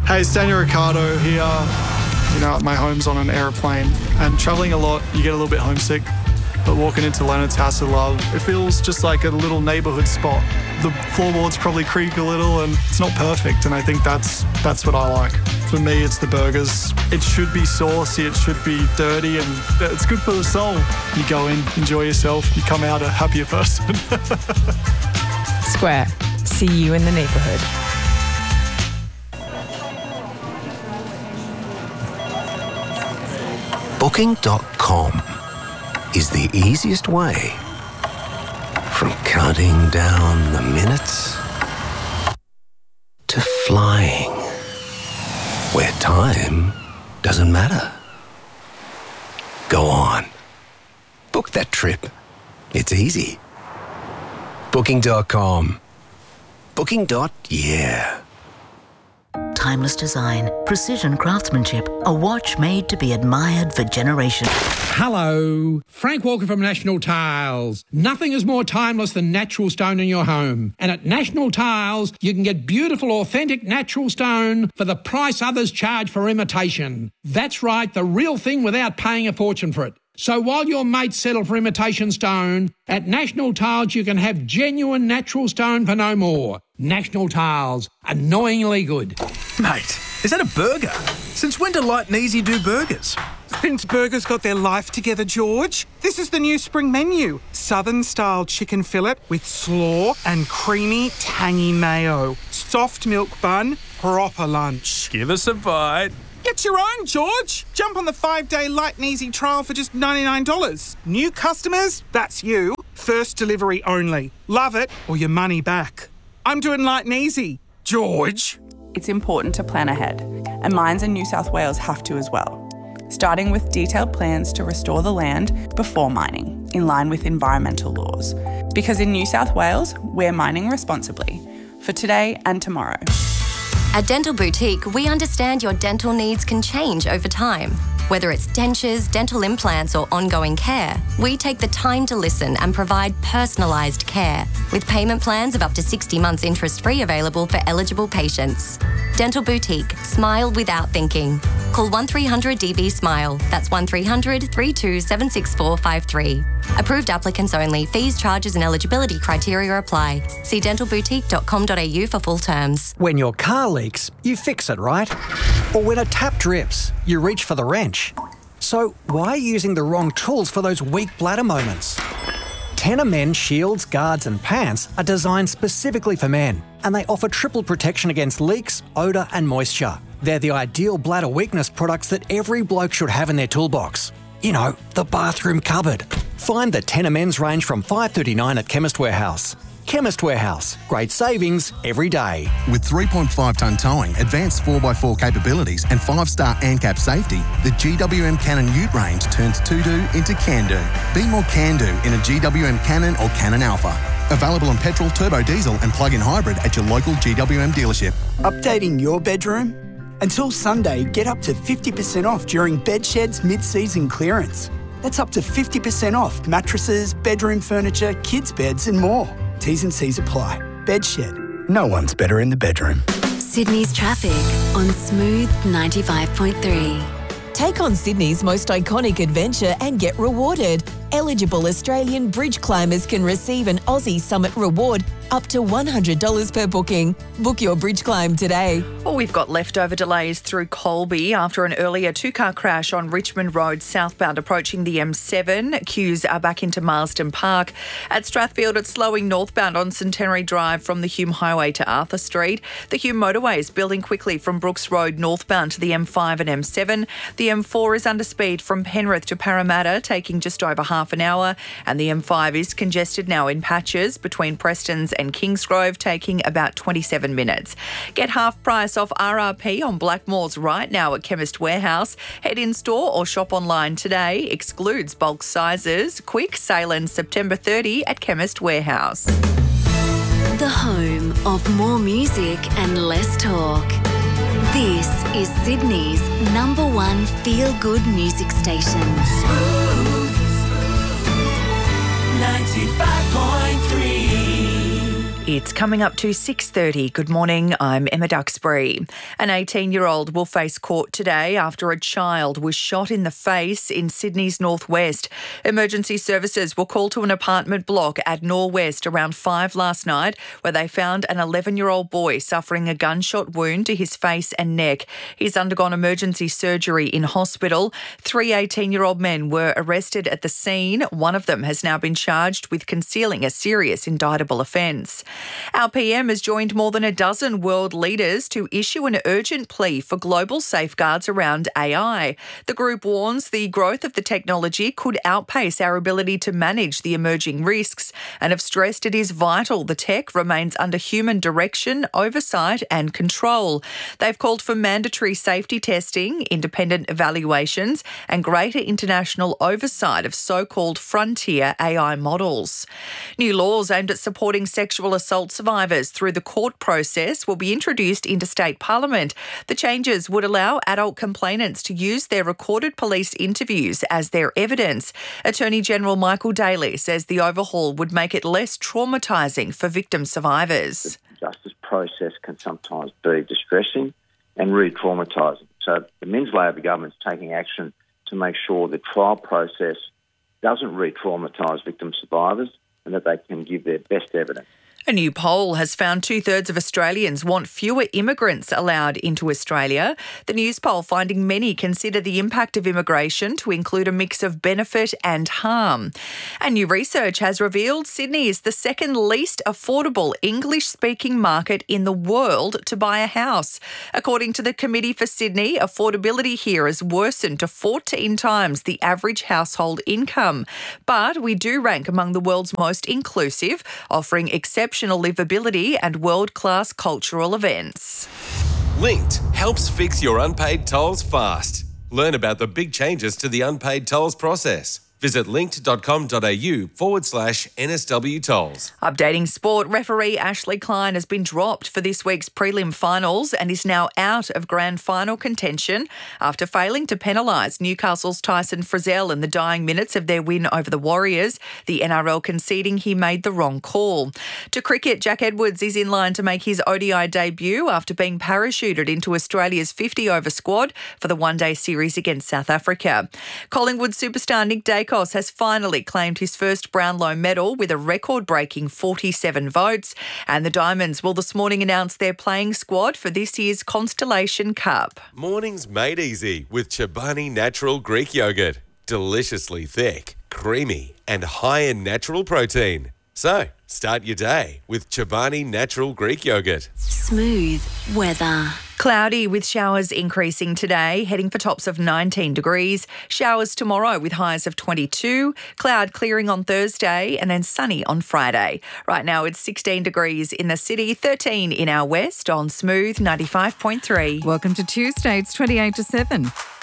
Hey, it's Daniel Ricciardo here. You know, my home's on an aeroplane, and traveling a lot, you get a little bit homesick. But walking into Leonard's House of Love, it feels just like a little neighborhood spot. The floorboards probably creak a little, and it's not perfect, and I think that's what I like. For me, it's the burgers. It should be saucy, it should be dirty, and it's good for the soul. You go in, enjoy yourself, you come out a happier person. Square. See you in the neighbourhood. Booking.com is the easiest way from counting down the minutes to flying where time doesn't matter. Go on. Book that trip. It's easy. Booking.com. Booking.yeah. Timeless design, precision craftsmanship, a watch made to be admired for generations. Hello, Frank Walker from National Tiles. Nothing is more timeless than natural stone in your home. And at National Tiles, you can get beautiful, authentic natural stone for the price others charge for imitation. That's right, the real thing without paying a fortune for it. So while your mates settle for imitation stone, at National Tiles you can have genuine natural stone for no more. National Tiles, annoyingly good. Mate, is that a burger? Since when do Light and Easy do burgers? Since burgers got their life together, George. This is the new spring menu. Southern-style chicken fillet with slaw and creamy, tangy mayo. Soft milk bun, proper lunch. Give us a bite. Get your own, George. Jump on the 5-day Light and Easy trial for just $99. New customers, that's you. First delivery only. Love it or your money back. I'm doing Light and Easy. George. It's important to plan ahead, and mines in New South Wales have to as well. Starting with detailed plans to restore the land before mining, in line with environmental laws. Because in New South Wales, we're mining responsibly, for today and tomorrow. At Dental Boutique, we understand your dental needs can change over time. Whether it's dentures, dental implants, or ongoing care, we take the time to listen and provide personalised care, with payment plans of up to 60 months interest-free available for eligible patients. Dental Boutique. Smile without thinking. Call 1300-DB-SMILE. That's 1300 32 76453. Approved applicants only. Fees, charges and eligibility criteria apply. See dentalboutique.com.au for full terms. When your car leaks, you fix it, right? Or when a tap drips, you reach for the wrench. So why using the wrong tools for those weak bladder moments? Tenor Men shields, guards and pants are designed specifically for men, and they offer triple protection against leaks, odour and moisture. They're the ideal bladder weakness products that every bloke should have in their toolbox. You know, the bathroom cupboard. Find the Tenor Men's range from $5.39 at Chemist Warehouse. Chemist Warehouse. Great savings every day. With 3.5-tonne towing, advanced 4x4 capabilities and 5-star ANCAP safety, the GWM Cannon Ute range turns to-do into can-do. Be more can-do in a GWM Cannon or Cannon Alpha. Available in petrol, turbo diesel and plug-in hybrid at your local GWM dealership. Updating your bedroom? Until Sunday, get up to 50% off during Bedshed's mid-season clearance. That's up to 50% off mattresses, bedroom furniture, kids' beds and more. T's and C's apply. Bedshed. No one's better in the bedroom. Sydney's traffic on Smooth 95.3. Take on Sydney's most iconic adventure and get rewarded. Eligible Australian bridge climbers can receive an Aussie Summit reward up to $100 per booking. Book your bridge climb today. Well, we've got leftover delays through Colby after an earlier two-car crash on Richmond Road southbound approaching the M7. Queues are back into Marsden Park. At Strathfield, it's slowing northbound on Centenary Drive from the Hume Highway to Arthur Street. The Hume motorway is building quickly from Brooks Road northbound to the M5 and M7. The M4 is under speed from Penrith to Parramatta, taking just over half an hour. And the M5 is congested now in patches between Prestons and Kingsgrove, taking about 27 minutes. Get half price off RRP on Blackmores right now at Chemist Warehouse. Head in store or shop online today. Excludes bulk sizes. Quick sale ends September 30 at Chemist Warehouse. The home of more music and less talk. This is Sydney's #1 feel-good music station. Smooth 95.3. It's coming up to 6:30. Good morning, I'm Emma Duxbury. An 18-year-old will face court today after a child was shot in the face in Sydney's northwest. Emergency services were called to an apartment block at Norwest around 5 last night, where they found an 11-year-old boy suffering a gunshot wound to his face and neck. He's undergone emergency surgery in hospital. 3 18-year-old men were arrested at the scene. One of them has now been charged with concealing a serious indictable offence. Our PM has joined more than a dozen world leaders to issue an urgent plea for global safeguards around AI. The group warns the growth of the technology could outpace our ability to manage the emerging risks and have stressed it is vital the tech remains under human direction, oversight and control. They've called for mandatory safety testing, independent evaluations and greater international oversight of so-called frontier AI models. New laws aimed at supporting sexual assault survivors through the court process will be introduced into state parliament. The changes would allow adult complainants to use their recorded police interviews as their evidence. Attorney General Michael Daly says the overhaul would make it less traumatising for victim survivors. The justice process can sometimes be distressing and re-traumatising. So the Men's Labour government's taking action to make sure the trial process doesn't re-traumatise victim survivors and that they can give their best evidence. A new poll has found 2/3 of Australians want fewer immigrants allowed into Australia. The news poll finding many consider the impact of immigration to include a mix of benefit and harm. And new research has revealed Sydney is the second least affordable English-speaking market in the world to buy a house. According to the Committee for Sydney, affordability here has worsened to 14 times the average household income. But we do rank among the world's most inclusive, offering exceptional livability and world-class cultural events. Linked helps fix your unpaid tolls fast. Learn about the big changes to the unpaid tolls process. Visit linked.com.au/NSW tolls. Updating sport, referee Ashley Klein has been dropped for this week's prelim finals and is now out of grand final contention after failing to penalise Newcastle's Tyson Frizzell in the dying minutes of their win over the Warriors, the NRL conceding he made the wrong call. To cricket, Jack Edwards is in line to make his ODI debut after being parachuted into Australia's 50-over squad for the one-day series against South Africa. Collingwood superstar Nick Dacos has finally claimed his first Brownlow medal with a record-breaking 47 votes, and the Diamonds will this morning announce their playing squad for this year's Constellation Cup. Mornings made easy with Chobani Natural Greek Yogurt. Deliciously thick, creamy and high in natural protein. So, start your day with Chobani Natural Greek Yogurt. Smooth weather. Cloudy with showers increasing today, heading for tops of 19 degrees. Showers tomorrow with highs of 22. Cloud clearing on Thursday and then sunny on Friday. Right now it's 16 degrees in the city, 13 in our west on Smooth 95.3. Welcome to Tuesday. It's 28 to 7.